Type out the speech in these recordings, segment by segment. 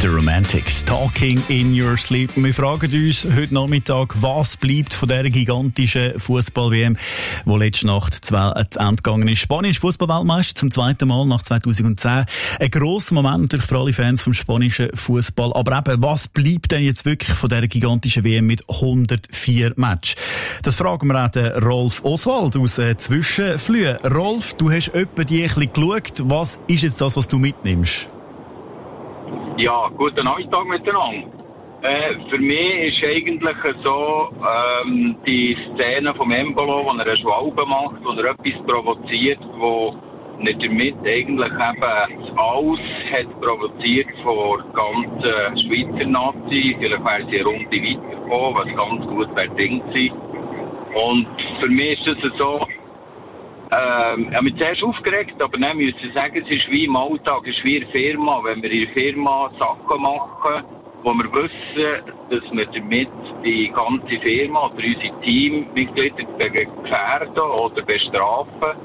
The Romantics, Talking in Your Sleep. Wir fragen uns heute Nachmittag, was bleibt von dieser gigantischen Fußball-WM, die letzte Nacht zu Ende gegangen ist. Spanien ist Fußball-Weltmeister zum zweiten Mal nach 2010. Ein grosser Moment natürlich für alle Fans vom spanischen Fußball. Aber eben, was bleibt denn jetzt wirklich von dieser gigantischen WM mit 104 Matches? Das fragen wir auch den Rolf Oswald aus Zwischenflühe. Rolf, du hast etwa die ein bisschen geschaut. Was ist jetzt das, was du mitnimmst? Ja, guten Nachmittag miteinander. Für mich ist eigentlich so die Szene vom Embolo, wo er eine Schwalbe macht, wo er etwas provoziert, wo er damit eigentlich eben alles hat provoziert von der ganzen Schweizer Nazi. Vielleicht wäre sie eine Runde weitergekommen, was ganz gut verdient sein. Und für mich ist das so, ich habe mich zuerst aufgeregt, aber dann muss ich sagen, es ist wie im Alltag, es ist wie in der Firma. Wenn wir in der Firma Sachen machen, wo wir wissen, dass wir damit die ganze Firma oder unsere Teammitglieder gefährden oder bestrafen,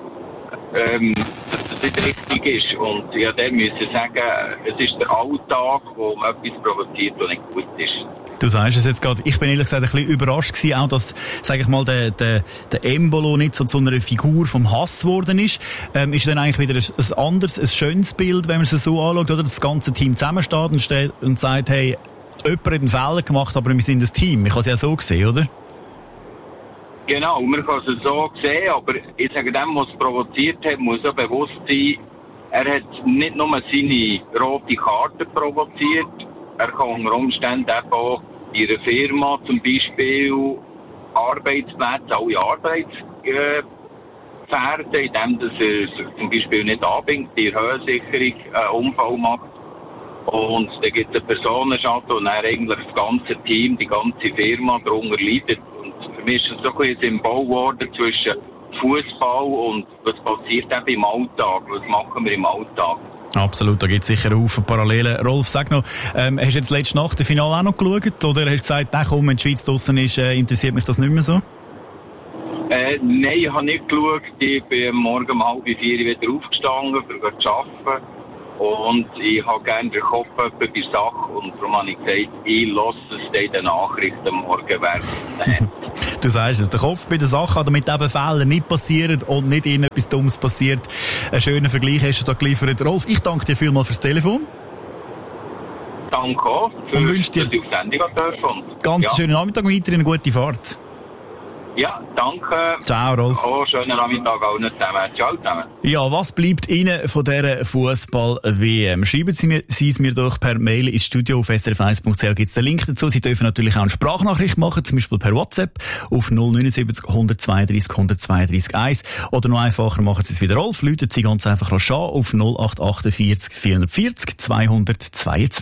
dass das nicht richtig ist. Und ja, dann muss ich sagen, es ist der Alltag, wo man etwas provoziert, was nicht gut ist. Du sagst es jetzt gerade. Ich bin ehrlich gesagt ein bisschen überrascht gewesen, auch dass, sage ich mal, der Embolo nicht so zu einer Figur vom Hass geworden ist. Ist dann eigentlich wieder ein anderes, ein schönes Bild, wenn man es so anschaut, oder? Das ganze Team zusammensteht und sagt, hey, jemand hat einen Fehler gemacht, aber wir sind ein Team. Ich kann es ja so sehen, oder? Genau, man kann es so sehen, aber ich sage dem, was es provoziert hat, muss auch bewusst sein, er hat nicht nur seine rote Karte provoziert, er kann unter Umständen eben auch in einer Firma zum Beispiel Arbeitsplätze, alle Arbeitspferde, indem dass er sich zum Beispiel nicht anbindet, die Höhensicherung einen Unfall macht. Und dann gibt es einen Personenschaden und dann eigentlich das ganze Team, die ganze Firma darunter leidet. Und für mich ist es so ein Symbol geworden zwischen Fußball und was passiert eben im Alltag, was machen wir im Alltag. Absolut, da gibt es sicher einen Haufen Parallelen. Rolf, sag noch, hast du jetzt letzte Nacht das Finale auch noch geschaut? Oder hast du gesagt, komm, wenn die Schweiz draussen ist, interessiert mich das nicht mehr so? Nein, ich habe nicht geschaut. Ich bin morgen um 3:30 wieder aufgestanden, um zu arbeiten. Und ich habe gerne den Kopf bei der Sache. Und darum habe ich gesagt, ich lasse es in den Nachrichten morgen werden. Du sagst es, der Kopf bei der Sache, damit eben Fehler nicht passieren und nicht ihnen etwas Dummes passiert. Einen schönen Vergleich hast du da geliefert. Rolf, ich danke dir vielmals fürs Telefon. Danke auch, und wünsche dir ganz schönen Nachmittag und weiterhin eine gute Fahrt. Ja, danke. Ciao, Rolf. Oh, schönen Nachmittag auch nicht zusammen. Ciao zusammen. Ja, was bleibt Ihnen von dieser Fußball-WM? Schreiben Sie es mir doch per Mail ins Studio auf srf1.ch. Gibt es den Link dazu. Sie dürfen natürlich auch eine Sprachnachricht machen, zum Beispiel per WhatsApp auf 079 132 132 1. Oder noch einfacher, machen Sie es wieder Rolf. Läuten Sie ganz einfach an auf 0848 440 222.